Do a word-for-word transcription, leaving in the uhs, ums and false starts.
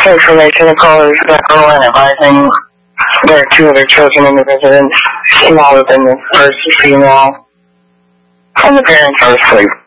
Information the callers that were advising there are two other children in the residence, smaller than the first female, and the parents are asleep.